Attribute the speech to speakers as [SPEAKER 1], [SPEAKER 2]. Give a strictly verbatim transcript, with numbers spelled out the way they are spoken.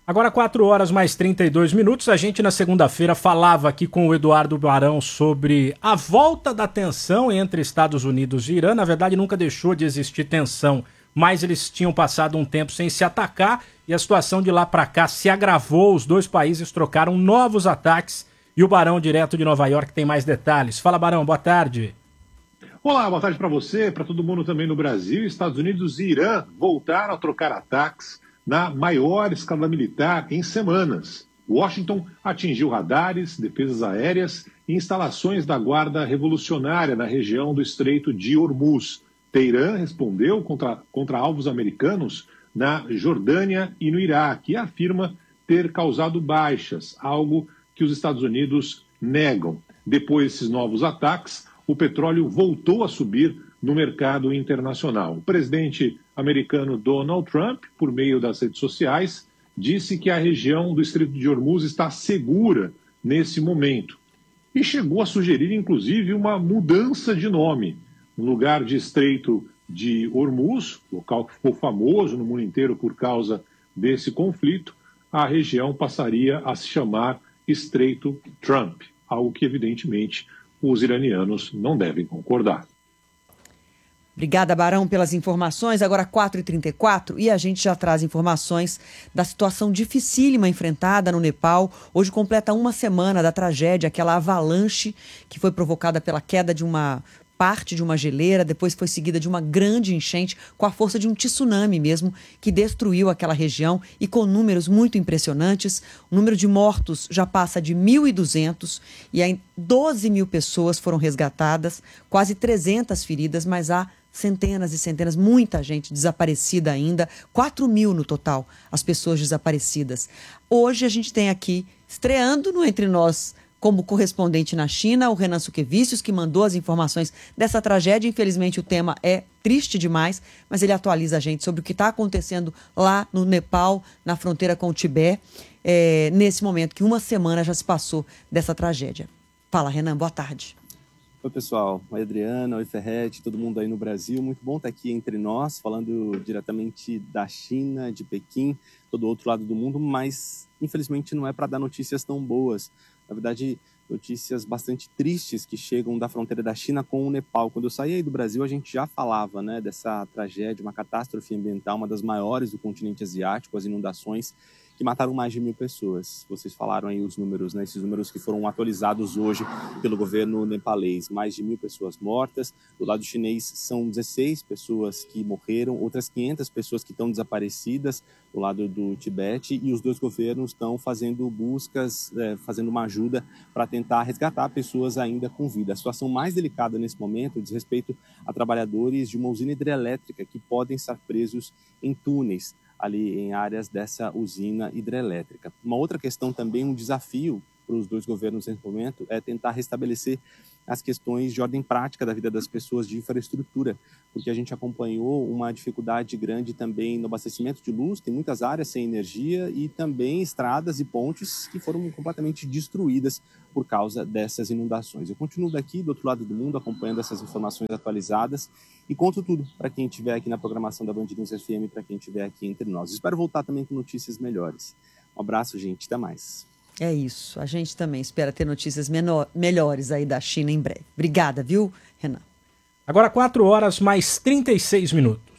[SPEAKER 1] Agora quatro horas mais trinta e dois minutos, a gente na segunda-feira falava aqui com o Eduardo Barão sobre a volta da tensão entre Estados Unidos e Irã. Na verdade nunca deixou de existir tensão, mas eles tinham passado um tempo sem se atacar e a situação de lá para cá se agravou, os dois países trocaram novos ataques e o Barão direto de Nova York tem mais detalhes. Fala Barão, boa tarde.
[SPEAKER 2] Olá, boa tarde para você, para todo mundo também no Brasil. Estados Unidos e Irã voltaram a trocar ataques na maior escala militar em semanas. Washington atingiu radares, defesas aéreas e instalações da Guarda Revolucionária na região do Estreito de Hormuz. Teherã respondeu contra, contra alvos americanos na Jordânia e no Iraque e afirma ter causado baixas, algo que os Estados Unidos negam. Depois desses novos ataques, o petróleo voltou a subir no mercado internacional. O presidente americano Donald Trump, por meio das redes sociais, disse que a região do Estreito de Hormuz está segura nesse momento. E chegou a sugerir, inclusive, uma mudança de nome. No lugar de Estreito de Hormuz, local que ficou famoso no mundo inteiro por causa desse conflito, a região passaria a se chamar Estreito Trump, algo que, evidentemente, os iranianos não devem concordar.
[SPEAKER 3] Obrigada, Barão, pelas informações. Agora quatro e trinta e quatro e a gente já traz informações da situação dificílima enfrentada no Nepal. Hoje completa uma semana da tragédia, aquela avalanche que foi provocada pela queda de uma parte de uma geleira, depois foi seguida de uma grande enchente com a força de um tsunami mesmo, que destruiu aquela região e com números muito impressionantes. O número de mortos já passa de mil e duzentos e aí doze mil pessoas foram resgatadas, quase trezentas feridas, mas há centenas e centenas, muita gente desaparecida ainda, quatro mil no total, as pessoas desaparecidas. Hoje a gente tem aqui, estreando no Entre Nós, como correspondente na China, o Renan Suquevicius, que mandou as informações dessa tragédia. Infelizmente o tema é triste demais, mas ele atualiza a gente sobre o que está acontecendo lá no Nepal, na fronteira com o Tibete, é, nesse momento que uma semana já se passou dessa tragédia. Fala, Renan, boa tarde.
[SPEAKER 4] Oi, pessoal. Oi, Adriana. Oi, Ferretti. Todo mundo aí no Brasil. Muito bom estar aqui entre nós, falando diretamente da China, de Pequim, todo o outro lado do mundo, mas infelizmente não é para dar notícias tão boas. Na verdade, notícias bastante tristes que chegam da fronteira da China com o Nepal. Quando eu saí aí do Brasil, a gente já falava, né, dessa tragédia, uma catástrofe ambiental, uma das maiores do continente asiático, as inundações que mataram mais de mil pessoas. Vocês falaram aí os números, né? Esses números que foram atualizados hoje pelo governo nepalês. Mais de mil pessoas mortas. Do lado chinês são dezesseis pessoas que morreram, outras quinhentas pessoas que estão desaparecidas do lado do Tibete, e os dois governos estão fazendo buscas, é, fazendo uma ajuda para tentar resgatar pessoas ainda com vida. A situação mais delicada nesse momento diz respeito a trabalhadores de uma usina hidrelétrica que podem estar presos em túneis ali em áreas dessa usina hidrelétrica. Uma outra questão também, um desafio para os dois governos nesse momento, é tentar restabelecer as questões de ordem prática da vida das pessoas, de infraestrutura, porque a gente acompanhou uma dificuldade grande também no abastecimento de luz, tem muitas áreas sem energia e também estradas e pontes que foram completamente destruídas por causa dessas inundações. Eu continuo daqui, do outro lado do mundo, acompanhando essas informações atualizadas e conto tudo para quem estiver aqui na programação da Band News F M, para quem estiver aqui entre nós. Espero voltar também com notícias melhores. Um abraço, gente. Até mais.
[SPEAKER 3] É isso. A gente também espera ter notícias menor, melhores aí da China em breve. Obrigada, viu, Renan?
[SPEAKER 1] Agora quatro horas mais trinta e seis minutos.